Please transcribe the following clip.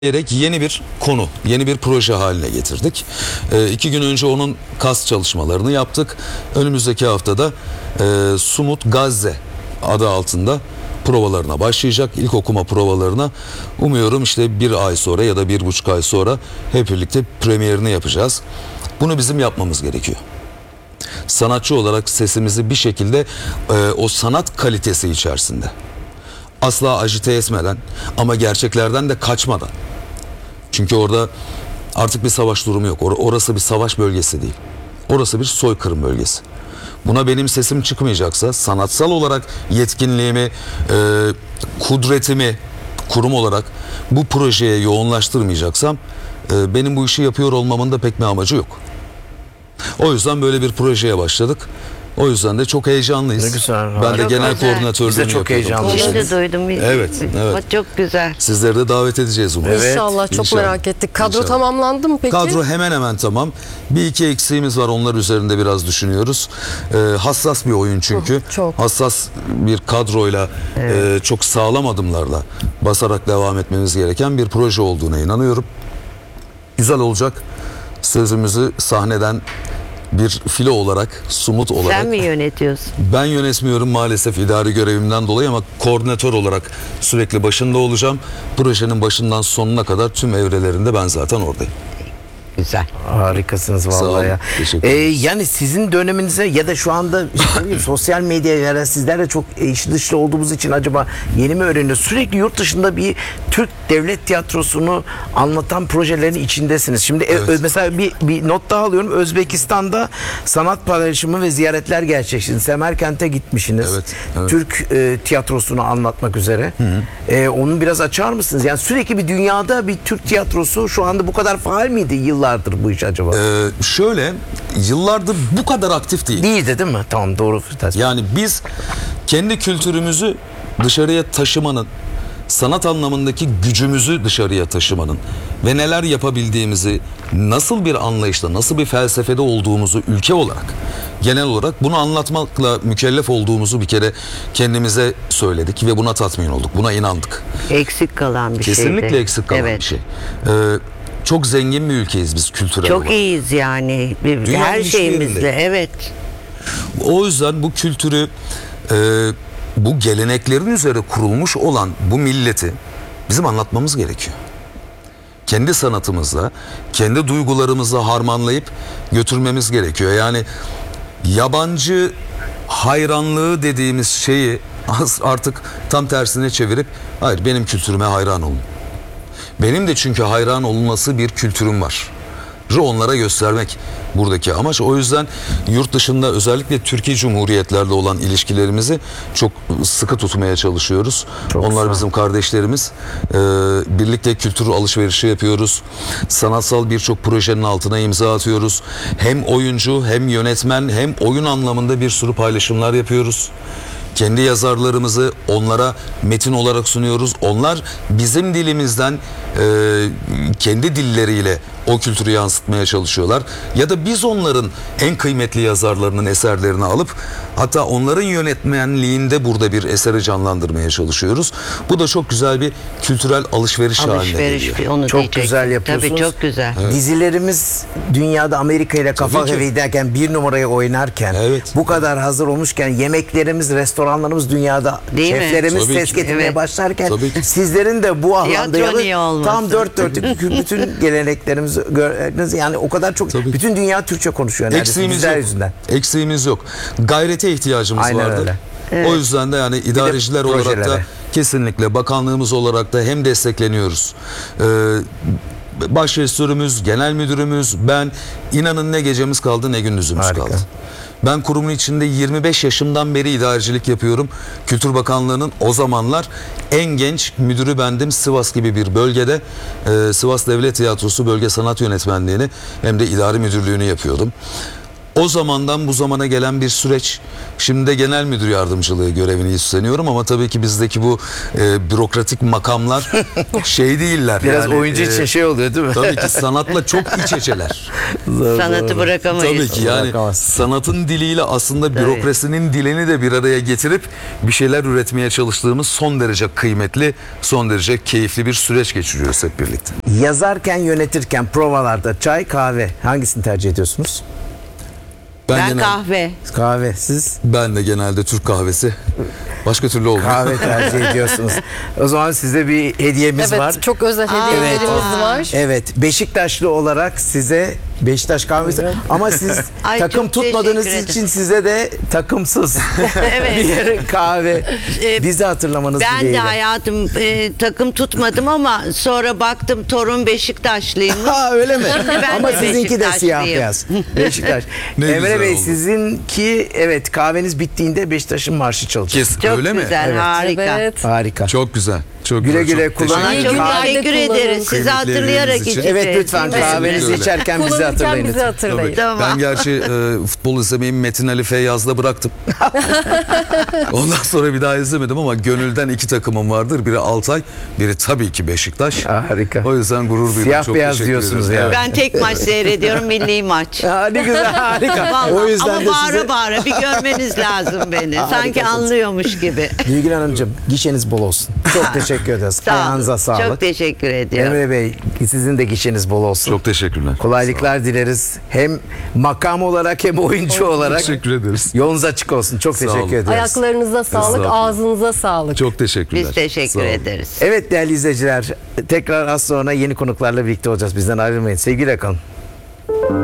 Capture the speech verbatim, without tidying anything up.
diyerek yeni bir konu, yeni bir proje haline getirdik. E, iki gün önce onun kas çalışmalarını yaptık. Önümüzdeki haftada e, Sumut Gazze adı altında provalarına başlayacak. İlk okuma provalarına umuyorum işte bir ay sonra ya da bir buçuk ay sonra hep birlikte premierini yapacağız. Bunu bizim yapmamız gerekiyor. Sanatçı olarak sesimizi bir şekilde e, o sanat kalitesi içerisinde asla ajite etmeden ama gerçeklerden de kaçmadan. Çünkü orada artık bir savaş durumu yok. Or- orası bir savaş bölgesi değil. Orası bir soykırım bölgesi. Buna benim sesim çıkmayacaksa, sanatsal olarak yetkinliğimi, e, kudretimi kurum olarak bu projeye yoğunlaştırmayacaksam e, benim bu işi yapıyor olmamın da pek bir amacı yok. O yüzden böyle bir projeye başladık. O yüzden de çok heyecanlıyız. Ne güzel, ben de harika. genel Çok güzel. koordinatörlüğünü Biz de çok yapıyorum. heyecanlıyız. Şimdi duydum. Evet, evet. O çok güzel. Sizleri de davet edeceğiz umarım. Evet, İnşallah çok inşallah. merak ettik. Kadro İnşallah. tamamlandı mı peki? Kadro hemen hemen tamam. Bir iki eksiğimiz var. Onlar üzerinde biraz düşünüyoruz. Ee, hassas bir oyun çünkü. Çok. Hassas bir kadroyla, e, çok sağlam adımlarla basarak devam etmemiz gereken bir proje olduğuna inanıyorum. Güzel olacak. Sözümüzü sahneden bir filo olarak, Sumut olarak. Sen mi yönetiyorsun? Ben yönetmiyorum maalesef idari görevimden dolayı ama koordinatör olarak sürekli başında olacağım. Projenin başından sonuna kadar tüm evrelerinde ben zaten oradayım. Güzel. Harikasınız Sağ olun, vallahi ya. teşekkür Ee, ederiz. yani sizin döneminize ya da şu anda işte sosyal medyaya sizlerle çok içi dışlı olduğumuz için acaba yeni mi öğreniyoruz? Sürekli yurt dışında bir Türk devlet tiyatrosunu anlatan projelerin içindesiniz. Şimdi e, Evet. ö- mesela bir, bir not daha alıyorum. Özbekistan'da sanat paylaşımı ve ziyaretler gerçekleştiniz. Semerkant'e gitmişsiniz. Evet, evet. Türk e, tiyatrosunu anlatmak üzere. E, onu biraz açar mısınız? Yani sürekli bir dünyada bir Türk tiyatrosu şu anda bu kadar faal miydi yıllardır bu iş acaba? Ee, şöyle, yıllardır bu kadar aktif değil. Değildi değil mi? Tamam, doğru. Yani biz kendi kültürümüzü dışarıya taşımanın, sanat anlamındaki gücümüzü dışarıya taşımanın ve neler yapabildiğimizi, nasıl bir anlayışla, nasıl bir felsefede olduğumuzu ülke olarak, genel olarak bunu anlatmakla mükellef olduğumuzu bir kere kendimize söyledik ve buna tatmin olduk, buna inandık. Eksik kalan bir şeydi. Kesinlikle eksik kalan Evet. bir şey. Ee, çok zengin bir ülkeyiz biz kültürel Çok olarak. iyiyiz yani. Bir- Dünyanın Her hiçbir şeyimizle. yerinde. Evet. O yüzden bu kültürü, e, bu geleneklerin üzere kurulmuş olan bu milleti bizim anlatmamız gerekiyor. Kendi sanatımızla, kendi duygularımızla harmanlayıp götürmemiz gerekiyor. Yani yabancı hayranlığı dediğimiz şeyi artık tam tersine çevirip hayır benim kültürüme hayran olun. Benim de çünkü hayran olunması bir kültürüm var. Onlara göstermek buradaki amaç. O yüzden yurt dışında özellikle Türkiye Cumhuriyetlerle olan ilişkilerimizi çok sıkı tutmaya çalışıyoruz. Çok Onlar güzel. bizim kardeşlerimiz. Ee, birlikte kültür alışverişi yapıyoruz. Sanatsal birçok projenin altına imza atıyoruz. Hem oyuncu hem yönetmen hem oyun anlamında bir sürü paylaşımlar yapıyoruz. Kendi yazarlarımızı onlara metin olarak sunuyoruz. Onlar bizim dilimizden e, kendi dilleriyle o kültürü yansıtmaya çalışıyorlar. Ya da biz onların en kıymetli yazarlarının eserlerini alıp hatta onların yönetmenliğinde burada bir eseri canlandırmaya çalışıyoruz. Bu da çok güzel bir kültürel alışveriş, haline Alışveriş. geliyor. Onu Çok diyecektim. güzel yapıyorsunuz. Tabii çok güzel. Dizilerimiz dünyada Amerika ile kafa Tabii ki. kafaya giderken, bir numaraya oynarken, Evet. bu kadar hazır olmuşken, yemeklerimiz, restoranlarımız dünyada, Değil mi? şeflerimiz Tabii ses ki. getirmeye Evet. başlarken Tabii ki. sizlerin de bu alanda Tiyatro yanı- niye olmasın? tam dört dörtlük bütün geleneklerimizi gördünüz. Yani o kadar çok, Tabii ki. bütün dünya Türkçe konuşuyor neredeyse Eksiğimiz bizler yok. yüzünden. Eksiğimiz yok. Gayrete ihtiyacımız Aynen vardı. öyle. O yüzden de yani idareciler olarak da projelere. kesinlikle bakanlığımız olarak da hem destekleniyoruz. Ee, baş rejisörümüz, genel müdürümüz, ben inanın ne gecemiz kaldı ne gündüzümüz Harika. kaldı. Ben kurumun içinde yirmi beş yaşımdan beri idarecilik yapıyorum. Kültür Bakanlığı'nın o zamanlar en genç müdürü bendim. Sivas gibi bir bölgede e, Sivas Devlet Tiyatrosu Bölge Sanat Yönetmenliğini hem de idari müdürlüğünü yapıyordum. o zamandan bu zamana gelen bir süreç. Şimdi de genel müdür yardımcılığı görevini üstleniyorum ama tabii ki bizdeki bu e, bürokratik makamlar şey değiller. Biraz yani, oyuncu için e, şey oluyor değil mi? Tabii ki sanatla çok iç içeler. Sanatı bırakamayız. Tabii ki yani Bırakamazsın. sanatın diliyle aslında bürokrasinin dilini de bir araya getirip bir şeyler üretmeye çalıştığımız son derece kıymetli, son derece keyifli bir süreç geçiriyoruz hep birlikte. Yazarken, yönetirken, provalarda çay, kahve hangisini tercih ediyorsunuz? Ben genel- kahve. Kahve. Siz ben de genelde Türk kahvesi. Başka türlü olmuyor. kahve tercih ediyorsunuz. O zaman size bir hediyemiz Evet, var. çok özel hediyelerimiz Evet. var. Evet, Beşiktaşlı olarak size Beşiktaş kahvesi ama siz Ay, takım çok tutmadığınız teşekkür için size de takımsız Evet. bir kahve. Ee, Bizi hatırlamanız Ben de dileğiyle. hayatım e, takım tutmadım ama sonra baktım torun Beşiktaşlıyım. Ha öyle mi? Ben Ama de sizinki de siyah Beşiktaşlıyım. beyaz. Beşiktaş. Ne Emre güzel Bey oldu. sizinki evet kahveniz bittiğinde Beşiktaş'ın marşı çalacak. Kes, Çok öyle mi? güzel, Evet. harika. Evet. Harika. Çok güzel. Çok Güle güzel, güle çok kullanın. Bana teşekkür çok ederim. Günlerde teşekkür kullanın. ederiz. Sizi Kıymetli hatırlayarak evleriniz için. içeceğiz. Evet lütfen Değil mi? kahvenizi Öyle. içerken bizi Kullanırken hatırlayın. bizi hatırlayın. Tabii. Ben gerçi e, futbol izlemeyi Metin Ali Feyyaz'da bıraktım. Ondan sonra bir daha izlemedim ama gönülden iki takımım vardır. Biri Altay, biri tabii ki Beşiktaş. Harika. O yüzden gurur duydum. Siyah Çok beyaz teşekkür diyorsunuz ederim. ya. Evet. Ben tek maç seyrediyorum, milli maç. Ha, ne güzel harika. Vallahi. O yüzden Ama de bağıra size... bağıra bir görmeniz lazım beni. Sanki Harikasınız. anlıyormuş gibi. Nilgün Hanımcığım gişeniz bol olsun. Çok teşekkür ederiz. Sağ olun. Ayağınıza sağlık. Çok teşekkür ediyorum. Emre Bey sizin de gişeniz bol olsun. Çok teşekkürler. Kolaylıklar dileriz. Hem makam olarak hem oyuncu olarak. Teşekkür ederiz. Yolunuz açık olsun. Çok Sağ teşekkür olun. ederiz. Ayaklarınıza sağlık, Estağfurullah. ağzınıza sağlık. Çok teşekkürler. Biz teşekkür Sağ olun. ederiz. Evet değerli izleyiciler tekrar az sonra yeni konuklarla birlikte olacağız. Bizden ayrılmayın. Sevgiyle kalın.